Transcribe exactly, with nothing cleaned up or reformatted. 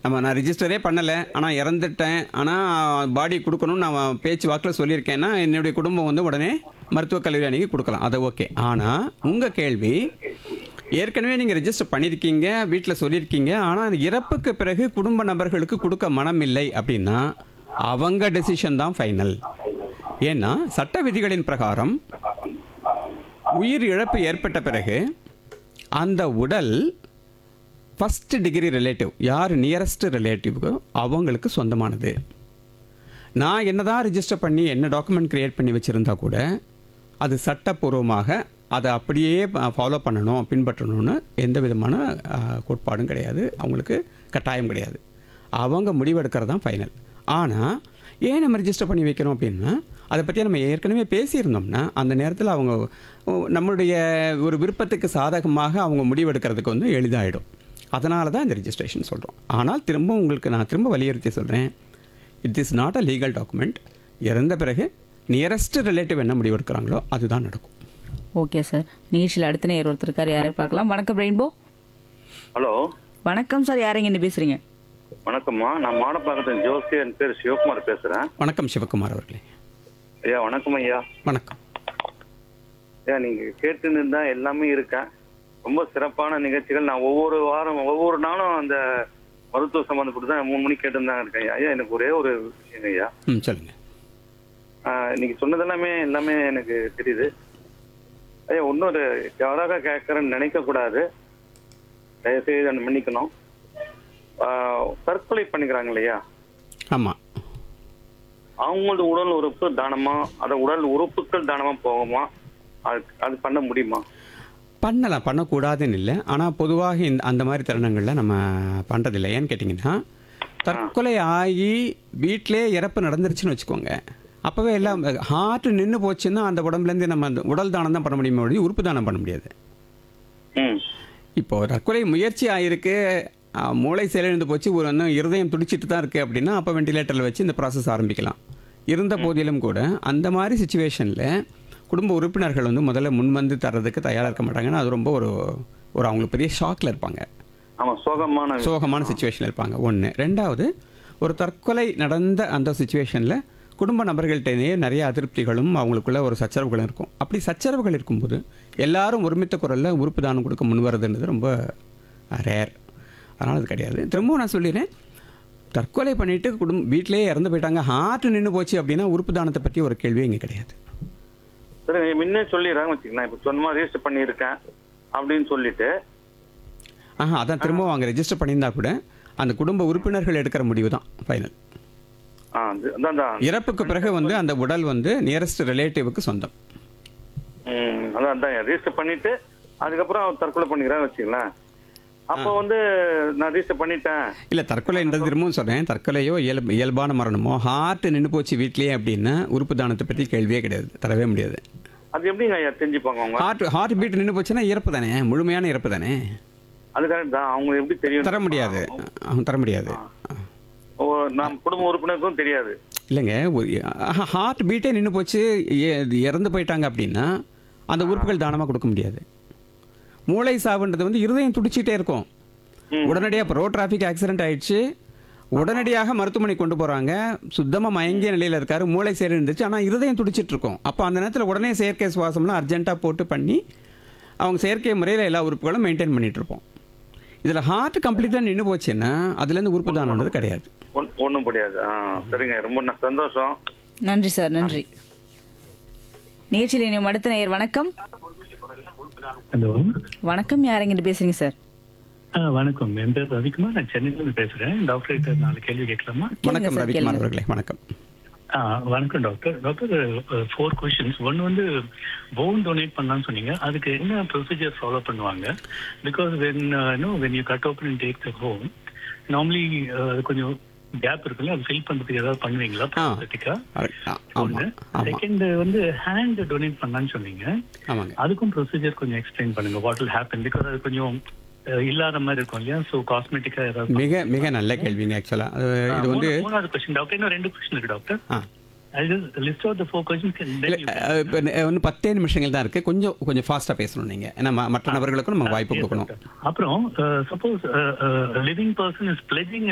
ஆமாம், நான் ரிஜிஸ்டரே பண்ணலை, ஆனால் இறந்துட்டேன், ஆனால் பாடி கொடுக்கணும்னு நான் பேச்சு வாக்கில் சொல்லியிருக்கேன்னா என்னுடைய குடும்பம் வந்து உடனே மருத்துவக் கல்லூரி அணுகி கொடுக்கலாம், அது ஓகே. ஆனால் உங்கள் கேள்வி, ஏற்கனவே நீங்கள் ரெஜிஸ்டர் பண்ணியிருக்கீங்க, வீட்டில் சொல்லியிருக்கீங்க, ஆனால் இறப்புக்கு பிறகு குடும்ப நபர்களுக்கு கொடுக்க மனம் இல்லை அப்படின்னா அவங்க டெசிஷன் தான் ஃபைனல். ஏன்னா சட்ட விதிகளின் பிரகாரம் உயிர் இழப்பு ஏற்பட்ட பிறகு அந்த உடல் ஃபஸ்ட் டிகிரி ரிலேட்டிவ், யார் நியரஸ்ட் ரிலேட்டிவ்க்கு அவங்களுக்கு சொந்தமானது. நான் என்னதான் ரிஜிஸ்டர் பண்ணி என்ன டாக்குமெண்ட் க்ரியேட் பண்ணி வச்சுருந்தா கூட அது சட்டப்பூர்வமாக அதை அப்படியே ஃபாலோ பண்ணணும், பின்பற்றணும்னு எந்த விதமான கோட்பாடும் கிடையாது, அவங்களுக்கு கட்டாயம் கிடையாது. அவங்க முடிவெடுக்கிறது தான் ஃபைனல். ஆனால் ஏன் நம்ம ரிஜிஸ்டர் பண்ணி வைக்கிறோம் அப்படின்னா, அதை பற்றி நம்ம ஏற்கனவே பேசியிருந்தோம்னா அந்த நேரத்தில் அவங்க நம்மளுடைய ஒரு விருப்பத்துக்கு சாதகமாக அவங்க முடிவெடுக்கிறதுக்கு வந்து எளிதாகிடும். அதனால தான் இந்த ரிஜிஸ்ட்ரேஷன் சொல்கிறோம். ஆனால் திரும்ப உங்களுக்கு நான் திரும்ப வலியுறுத்தி சொல்கிறேன், it is not a legal document. இறந்த பிறகு நியரஸ்ட் ரிலேட்டிவ் என்ன முடிவெடுக்கிறாங்களோ அதுதான் நடக்கும். ஓகே சார், நிகழ்ச்சியில் அடுத்த நேர் ஒருத்தர் இருக்கார், யாரை பார்க்கலாம். வணக்கம் ரெயின்போ. ஹலோ, வணக்கம் சார், யாரைங்க என்ன பேசுறீங்க? வணக்கம்மா, நான் மாடப்பாக்கத்தில் ஜோசி, என் பேர் சிவகுமார் பேசுகிறேன். வணக்கம் சிவகுமார் அவர்களே. ஐயா வணக்கம். ஐயா வணக்கம். ஐயா நீங்கள் கேட்டுன்னு இருந்தால் எல்லாமே இருக்கேன். ரொம்ப சிறப்பான நிகழ்ச்சிகள். நான் ஒவ்வொரு வாரம் ஒவ்வொரு நாளும் அந்த மருத்துவ சம்மந்தப்பட்டு தான் மூணு மணிக்கு கேட்டுருந்தாங்க இருக்கேன். ஐயா எனக்கு ஒரே ஒரு விஷயம் ஐயா. ம் சொல்லுங்கள். இன்னைக்கு சொன்னதெல்லாமே எல்லாமே எனக்கு தெரியுது. ஐயா இன்னொரு யாராக கேட்குறேன்னு நினைக்கக்கூடாது, தயவுசெய்து அதை மன்னிக்கணும். தற்கொலை பண்ணிக்கிறாங்க இல்லையா, ஆமாம், அவங்களோட உடல் உறுப்பு தானமா, அதை உடல் உறுப்புகள் தானமா போகுமா, அது அது பண்ண முடியுமா? பண்ணலாம், பண்ணக்கூடாதுன்னு இல்லை. ஆனால் பொதுவாக இந்த அந்த மாதிரி தருணங்களில் நம்ம பண்ணுறதில்லை. ஏன்னு கேட்டிங்கன்னா, தற்கொலை ஆகி வீட்டிலே இறப்பு நடந்துருச்சுன்னு வச்சுக்கோங்க, அப்போவே எல்லாம் ஹார்ட் நின்று போச்சுன்னா அந்த உடம்புலேருந்து நம்ம அந்த உடல் தானம் தான் பண்ண முடியுமே ஒழிய உறுப்பு தானம் பண்ண முடியாது. இப்போது தற்கொலை முயற்சி ஆகிருக்கு, மூளை செயலிழந்து போச்சு, ஒரு இன்னும் இருதயம் துடிச்சிட்டு தான் இருக்குது அப்படின்னா அப்போ வெண்டிலேட்டரில் வச்சு இந்த ப்ராசஸ் ஆரம்பிக்கலாம். இருந்த போதிலும் கூட அந்த மாதிரி சுச்சுவேஷனில் குடும்ப உறுப்பினர்கள் வந்து முதல்ல முன் வந்து தர்றதுக்கு தயாராக இருக்க மாட்டாங்கன்னா அது ரொம்ப ஒரு ஒரு அவங்களுக்கு பெரிய ஷாக்கில் இருப்பாங்க, சோகமான சோகமான சுச்சுவேஷனில் இருப்பாங்க. ஒன்று. ரெண்டாவது, ஒரு தற்கொலை நடந்த அந்த சுச்சுவேஷனில் குடும்ப நபர்கள்ட்டே நிறைய அதிருப்திகளும் அவங்களுக்குள்ள ஒரு சச்சரவுகளும் இருக்கும். அப்படி சச்சரவுகள் இருக்கும்போது எல்லாரும் ஒருமித்த குரலில் உறுப்பு தானம் கொடுக்க முன்வரதுன்றது ரொம்ப ரேர். அதனால் அது கிடையாது. திரும்பவும் நான் சொல்லிடுறேன், தற்கொலை பண்ணிவிட்டு குடும்பம் வீட்டிலே இறந்து போயிட்டாங்க, ஹார்ட் நின்று போச்சு அப்படின்னா உறுப்பு தானத்தை பற்றி ஒரு கேள்வியே இங்கே கிடையாது. சரி, முன்னே சொல்லிடுறாங்க வச்சுக்கலாம், இப்போ சொன்னமா ரெஜிஸ்டர் பண்ணியிருக்கேன் அப்படின்னு சொல்லிட்டு. ஆஹா, அதான் திரும்பவும் அவங்க ரெஜிஸ்டர் பண்ணியிருந்தா கூட அந்த குடும்ப உறுப்பினர்கள் எடுக்கிற முடிவு தான் ஃபைனல். இறப்புக்கு பிறகு வந்து அந்த உடல் வந்து நியரஸ்ட் ரிலேட்டிவுக்கு சொந்தம். அதான் அதான் ரெஜிஸ்டர் பண்ணிட்டு அதுக்கப்புறம் தற்கொலை பண்ணிக்கிறேன் வச்சுக்கலாம். அப்போ வந்து நான் ரெஜிஸ்டர் பண்ணிட்டேன். இல்லை, தற்கொலைன்றது திரும்பவும் சொல்கிறேன், தற்கொலையோ இயல்பு இயல்பான மரணமோ ஹார்ட் நின்று போச்சு வீட்லேயே அப்படின்னா உறுப்பு தானத்தை பற்றி கேள்வியே கிடையாது, தரவே முடியாது. அது எப்படிங்க ஐயா தெரிஞ்சுப்பாங்க அவங்க? ஹார்ட் ஹார்ட் பீட் நின்று போச்சுன்னா இறப்பு தானே, முழுமையான இறப்பு தானே. அது கரெக்ட் தான், அவங்க எப்படி தெரியும்? தர முடியாது, அவங்க தர முடியாது. நம் குடும்ப உறுப்பினருக்கும் தெரியாது. இல்லைங்க, ஹார்ட் பீட்டே நின்று போச்சு, இறந்து போயிட்டாங்க அப்படின்னா அந்த உறுப்புகள் தானமாக கொடுக்க முடியாது. மூளை சாவுன்றது வந்து இருதயம் துடிச்சிட்டே இருக்கும். உடனடியாக இப்போ ரோட் டிராஃபிக் ஆக்சிடென்ட் ஆயிடுச்சு, உடனடியாக மருத்துவமனை கொண்டு போகிறாங்க, சுத்தமாக மயங்கிய நிலையில் இருக்காரு, மூளை செயல் இருந்துச்சு, ஆனால் இருதயம் துடிச்சிட்டு இருக்கும். அப்போ அந்த நேரத்தில் உடனே செயற்கை சுவாசம்லாம் அர்ஜென்ட்டாக போட்டு பண்ணி அவங்க செயற்கை முறையில் எல்லா உறுப்புகளும் மெயின்டைன் பண்ணிட்டு இருப்போம். இதில் ஹார்ட் கம்ப்ளீட்டாக நின்று போச்சுன்னா அதுலேருந்து உறுப்பு தானம்ன்றது கிடையாது, ஒன்றும் முடியாது. சரிங்க, ரொம்ப சந்தோஷம். நன்றி சார், நன்றி. நிகழ்ச்சியில் இனியும் அடுத்த நேயர். வணக்கம். ஹலோ, வணக்கம், யாரெங்கிட்டு பேசுறீங்க சார்? வணக்கம், என் பேர் ரவிக்குமார், நான் சென்னையிலிருந்து பேசுறேன். டாக்டர் நாலு கேள்வி கேட்கலாமா? வணக்கம் ரவிக்குமார் அவர்களே. வணக்கம். வணக்கம் டாக்டர். Doctor, four questions. ஒன்று வந்து போன் டொனேட் பண்ணலாம்னு சொன்னீங்க, அதுக்கு என்ன ப்ரொசீஜர் ஃபாலோ பண்ணுவாங்க? Because when no when you cut open and take the home, normally அது கொஞ்சம் கேப் இருக்குல்ல, அது ஃபில் பண்ணுறதுக்கு ஏதாவது பண்ணுவீங்களா ப்ராசஸிக்கா? ஒன்று. செகண்ட் வந்து ஹேண்ட் டொனேட் பண்ணலான்னு சொன்னீங்க, அதுக்கும் ப்ரொசீஜர் கொஞ்சம் எக்ஸ்பிளைன் பண்ணுங்க. What will happen? பிகாஸ் அது கொஞ்சம் இல்லாத மாதிரி இருக்கும் இல்லையா, ஸோ காஸ்மெட்டிக்கா ஏதாவது. மிக மிக நல்ல கேள்விங்க. ஆக்சுவலாக இது வந்து மூணாவது கொஸ்டின் டாக்டர். இன்னும் ரெண்டு கொஸ்டின் இருக்கு டாக்டர். ஒன்று பத்தே நிமிஷங்கள் தான் இருக்கு, கொஞ்சம் கொஞ்சம் ஃபாஸ்டா பேசணும் நீங்க, ஏன்னா மற்ற நபர்களுக்கும் நம்ம வாய்ப்பு கொடுக்கணும். அப்புறம் suppose living person is pledging